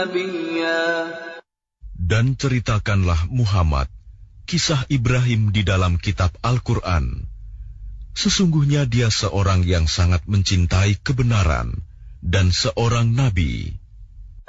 نبيا. Dan ceritakanlah Muhammad kisah Ibrahim di dalam kitab Al-Quran. Sesungguhnya dia seorang yang sangat mencintai kebenaran dan seorang nabi.